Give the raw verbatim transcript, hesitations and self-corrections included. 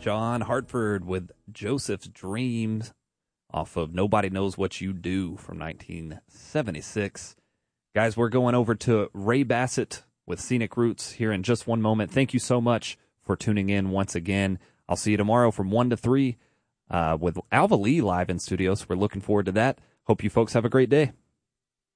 John Hartford with Joseph's Dreams off of Nobody Knows What You Do from nineteen seventy-six. Guys, we're going over to Ray Bassett with Scenic Roots here in just one moment. Thank you so much for tuning in once again. I'll see you tomorrow from one to three uh, with Alva Lee live in studio, so we're looking forward to that. Hope you folks have a great day.